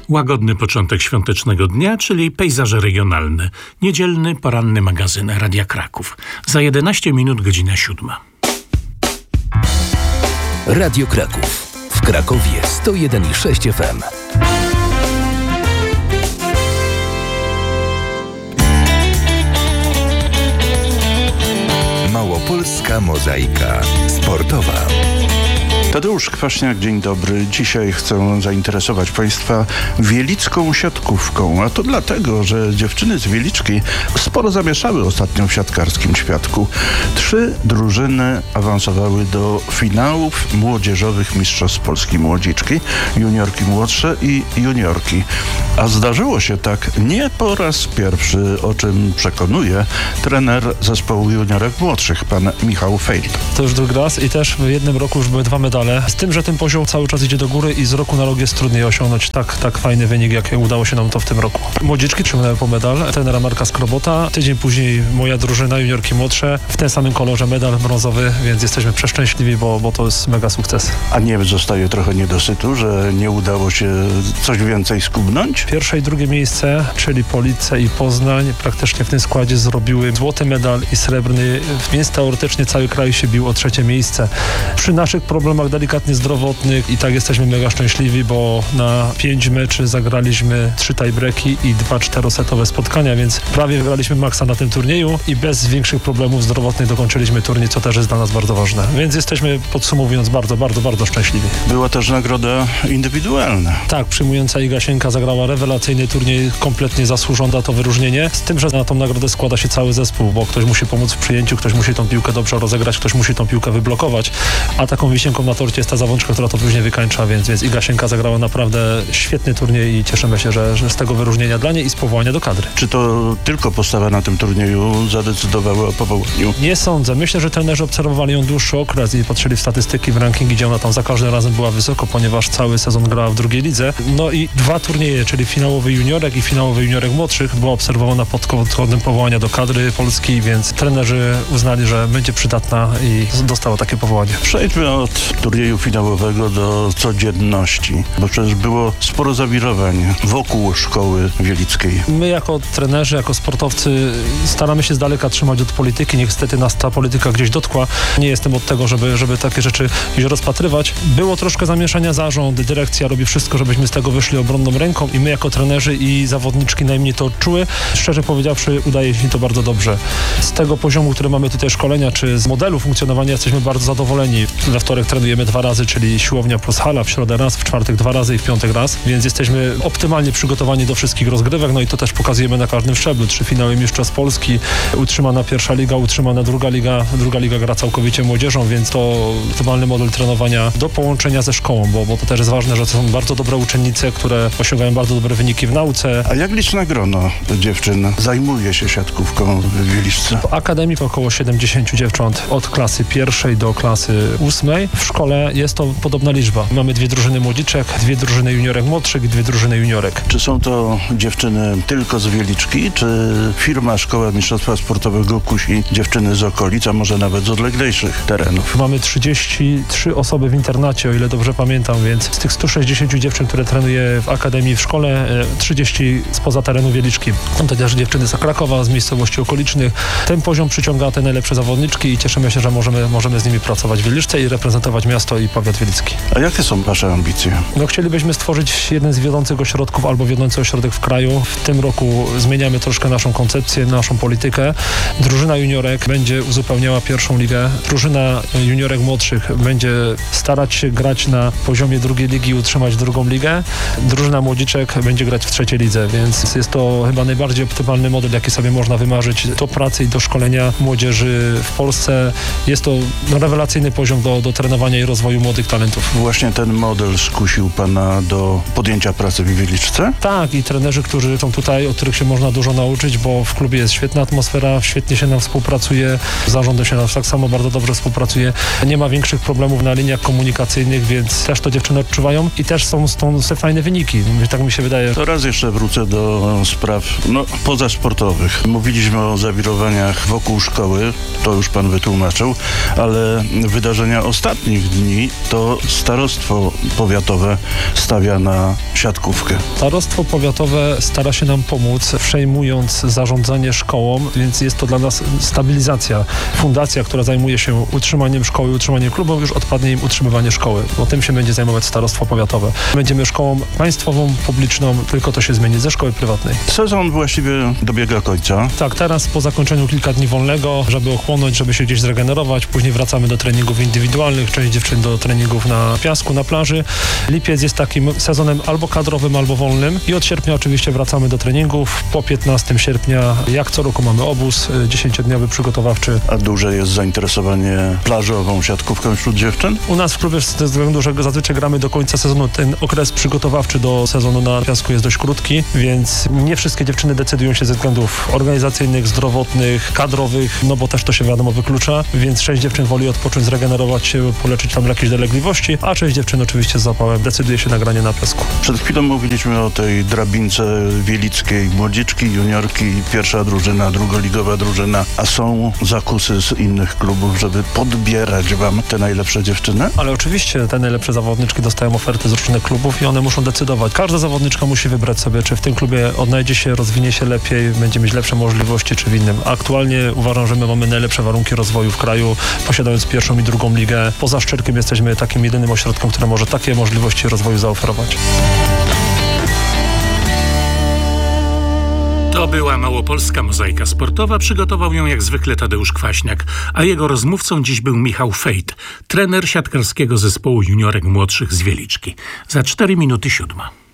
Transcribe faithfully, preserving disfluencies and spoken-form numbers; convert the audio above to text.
Łagodny początek świątecznego dnia, czyli pejzaże regionalne. Niedzielny, poranny magazyn Radia Kraków. Za jedenaście minut godzina siódma. Radio Kraków. W Krakowie sto jeden i sześć F M. Małopolska mozaika sportowa. Tadeusz Kwaśniak, dzień dobry. Dzisiaj chcę zainteresować Państwa wielicką siatkówką, a to dlatego, że dziewczyny z Wieliczki sporo zamieszały ostatnio w siatkarskim świadku. Trzy drużyny awansowały do finałów młodzieżowych Mistrzostw Polski Młodziczki, juniorki młodsze i juniorki. A zdarzyło się tak nie po raz pierwszy, o czym przekonuje trener zespołu juniorek młodszych, pan Michał Fejl. To już drugi raz i też w jednym roku już były dwa medale. Z tym, że ten poziom cały czas idzie do góry i z roku na rok jest trudniej osiągnąć tak, tak fajny wynik, jak udało się nam to w tym roku. Młodziczki ciągnęły po medal, trenera Marka Skrobota. Tydzień później moja drużyna, juniorki młodsze, w tym samym kolorze medal brązowy, więc jesteśmy przeszczęśliwi, bo, bo to jest mega sukces. A nie zostaje trochę niedosytu, że nie udało się coś więcej skubnąć? Pierwsze i drugie miejsce, czyli Police i Poznań, praktycznie w tym składzie zrobiły złoty medal i srebrny, więc teoretycznie cały kraj się bił o trzecie miejsce. Przy naszych problemach delikatnie zdrowotnych i tak jesteśmy mega szczęśliwi, bo na pięć meczy zagraliśmy trzy tiebreaki i dwa czterosetowe spotkania, więc prawie wygraliśmy maksa na tym turnieju i bez większych problemów zdrowotnych dokończyliśmy turniej, co też jest dla nas bardzo ważne. Więc jesteśmy, podsumowując, bardzo, bardzo, bardzo szczęśliwi. Była też nagroda indywidualna. Tak, przyjmująca Iga Sienka zagrała rewelacyjny turniej, kompletnie zasłużona to wyróżnienie, z tym, że na tą nagrodę składa się cały zespół, bo ktoś musi pomóc w przyjęciu, ktoś musi tą piłkę dobrze rozegrać, ktoś musi tą piłkę wyblokować, a taką wisienką na torcie jest ta zawodniczka, która to później wykańcza, więc, więc Iga Sienka zagrała naprawdę świetny turniej i cieszymy się, że, że z tego wyróżnienia dla niej i z powołania do kadry. Czy to tylko postawa na tym turnieju zadecydowała o powołaniu? Nie sądzę. Myślę, że trenerzy obserwowali ją dłuższy okres i patrzyli w statystyki, w rankingi, gdzie ona tam za każdym razem była wysoko, ponieważ cały sezon grała w drugiej lidze. No i dwa turnieje, czyli finałowy juniorek i finałowy juniorek młodszych, była obserwowana pod kątem powołania do kadry Polski, więc trenerzy uznali, że będzie przydatna i dostała takie powołanie. Przejdźmy od turnieju finałowego do codzienności, bo przecież było sporo zawirowań wokół szkoły wielickiej. My jako trenerzy, jako sportowcy staramy się z daleka trzymać od polityki. Niestety nas ta polityka gdzieś dotkła. Nie jestem od tego, żeby, żeby takie rzeczy gdzieś rozpatrywać. Było troszkę zamieszania, zarząd, dyrekcja robi wszystko, żebyśmy z tego wyszli obronną ręką i my jako trenerzy i zawodniczki najmniej to odczuły. Szczerze powiedziawszy, udaje się to bardzo dobrze. Z tego poziomu, który mamy tutaj szkolenia, czy z modelu funkcjonowania jesteśmy bardzo zadowoleni. We wtorek trenujemy dwa razy, czyli siłownia plus hala, w środę raz, w czwartek dwa razy i w piątek raz, więc jesteśmy optymalnie przygotowani do wszystkich rozgrywek, no i to też pokazujemy na każdym szczeblu. Trzy finały Mistrzostw Polski, utrzymana pierwsza liga, utrzymana druga liga, druga liga gra całkowicie młodzieżą, więc to optymalny model trenowania do połączenia ze szkołą, bo, bo to też jest ważne, że to są bardzo dobre uczennice, które osiągają bardzo dobre wyniki w nauce. A jak liczne grono dziewczyn zajmuje się siatkówką w Wieliczce? W Akademii to około siedemdziesiąt dziewcząt, od klasy pierwszej do klasy ósmej. W szkole jest to podobna liczba. Mamy dwie drużyny młodziczek, dwie drużyny juniorek młodszych i dwie drużyny juniorek. Czy są to dziewczyny tylko z Wieliczki, czy firma Szkoła Mistrzostwa Sportowego kusi dziewczyny z okolic, a może nawet z odleglejszych terenów? Mamy trzydzieści trzy osoby w internacie, o ile dobrze pamiętam, więc z tych stu sześćdziesięciu dziewczyn, które trenuję w Akademii w szkole, trzydzieści spoza terenu Wieliczki. Są to też dziewczyny z Krakowa, z miejscowości okolicznych. Ten poziom przyciąga te najlepsze zawodniczki i cieszymy się, że możemy, możemy z nimi pracować w Wieliczce i reprezentować miasto i powiat wielicki. A jakie są wasze ambicje? No, chcielibyśmy stworzyć jeden z wiodących ośrodków albo wiodący ośrodek w kraju. W tym roku zmieniamy troszkę naszą koncepcję, naszą politykę. Drużyna juniorek będzie uzupełniała pierwszą ligę. Drużyna juniorek młodszych będzie starać się grać na poziomie drugiej ligi i utrzymać drugą ligę. Drużyna młodziczek będzie grać w trzeciej lidze, więc jest to chyba najbardziej optymalny model, jaki sobie można wymarzyć do pracy i do szkolenia młodzieży w Polsce. Jest to no, rewelacyjny poziom do, do trenowania i rozwoju młodych talentów. Właśnie ten model skusił pana do podjęcia pracy w Wieliczce? Tak, i trenerzy, którzy są tutaj, od których się można dużo nauczyć, bo w klubie jest świetna atmosfera, świetnie się nam współpracuje, z zarządem się nam tak samo bardzo dobrze współpracuje. Nie ma większych problemów na liniach komunikacyjnych, więc też to dziewczyny odczuwają i też są stąd fajne wyniki. Tak mi się wydaje. To raz jeszcze wrócę do spraw no, pozasportowych. Mówiliśmy o zawirowaniach wokół szkoły, to już pan wytłumaczył, ale wydarzenia ostatnich dni to starostwo powiatowe stawia na siatkówkę. Starostwo powiatowe stara się nam pomóc, przejmując zarządzanie szkołą, więc jest to dla nas stabilizacja. Fundacja, która zajmuje się utrzymaniem szkoły, utrzymaniem klubów, już odpadnie im utrzymywanie szkoły, bo tym się będzie zajmować starostwo powiatowe. Będziemy szkołą państwową, publiczną, tylko to się zmieni ze szkoły prywatnej. Sezon właściwie dobiega końca. Tak, teraz po zakończeniu kilka dni wolnego, żeby ochłonąć, żeby się gdzieś zregenerować, później wracamy do treningów indywidualnych, część dziewczyn do treningów na piasku, na plaży. Lipiec jest takim sezonem albo kadrowym, albo wolnym i od sierpnia oczywiście wracamy do treningów. Po piętnastego sierpnia, jak co roku, mamy obóz dziesięciodniowy przygotowawczy. A duże jest zainteresowanie plażową siatkówką wśród dziewczyn? U nas w klubie ze względu, że zazwyczaj gramy do końca sezonu, ten okres przygotowawczy do sezonu na piasku jest dość krótki, więc nie wszystkie dziewczyny decydują się ze względów organizacyjnych, zdrowotnych, kadrowych, no bo też to się wiadomo wyklucza, więc część dziewczyn woli odpocząć, zregenerować się, poleczyć tam jakieś dolegliwości, a część dziewczyn oczywiście z zapałem decyduje się na granie na piasku. Przed chwilą mówiliśmy o tej drabince wielickiej, młodziczki, juniorki, pierwsza drużyna, drugoligowa drużyna, a są zakusy z innych klubów, żeby podbierać wam te najlepsze dziewczyny? Ale oczywiście te najlepsze zawodniczki dostają oferty z różnych klubów i one muszą decydować. Każda zawodniczka musi wybrać sobie, czy w tym klubie odnajdzie się, rozwinie się lepiej, będzie mieć lepsze możliwości, czy w innym. Aktualnie uważam, że my mamy najlepsze warunki rozwoju w kraju, posiadając pierwszą i drugą ligę. Poza Szczyrkiem jesteśmy takim jedynym ośrodkiem, który może takie możliwości rozwoju zaoferować. To była Małopolska Mozaika Sportowa. Przygotował ją jak zwykle Tadeusz Kwaśniak, a jego rozmówcą dziś był Michał Fejt, trener siatkarskiego zespołu juniorek młodszych z Wieliczki. Za cztery minuty siódma.